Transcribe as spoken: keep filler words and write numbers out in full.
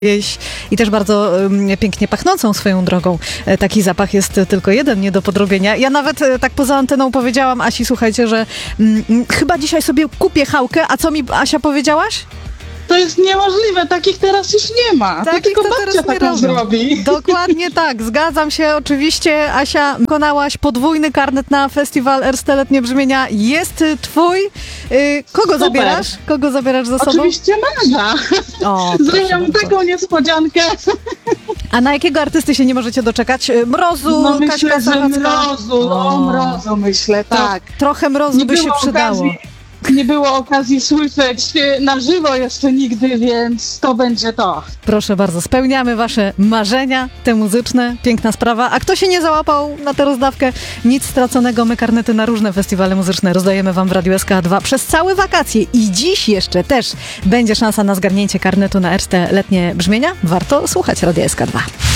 wieś i też bardzo um, pięknie pachnącą swoją drogą. E, taki zapach jest tylko jeden, nie do podrobienia. Ja nawet e, tak poza anteną powiedziałam Asi, słuchajcie, że mm, chyba dzisiaj sobie kupię chałkę, a co mi Asia powiedziałaś? To jest niemożliwe, takich teraz już nie ma. Takich tylko to babcia teraz nie taką robią. zrobi. Dokładnie tak, zgadzam się. Oczywiście, Asia, wykonałaś podwójny karnet na festiwal Erste Letnie Brzmienia. Jest y, twój. Y, kogo Super. zabierasz? Kogo zabierasz ze sobą? Oczywiście Maga. O, proszę Zrobiłam bardzo. taką niespodziankę. A na jakiego artysty się nie możecie doczekać? Y, Mrozu, No Kaśka myślę, że Sachacka? mrozu, O. o mrozu myślę, tak. Trochę mrozu Nie by się było przydało. okazji, nie było okazji słyszeć na żywo jeszcze nigdy, więc to będzie to. Proszę bardzo, spełniamy wasze marzenia, te muzyczne, piękna sprawa. A kto się nie załapał na tę rozdawkę, nic straconego, my karnety na różne festiwale muzyczne rozdajemy wam w Radiu S K dwa przez całe wakacje i dziś jeszcze też będzie szansa na zgarnięcie karnetu na Erste Letnie Brzmienia. Warto słuchać Radia S K dwa.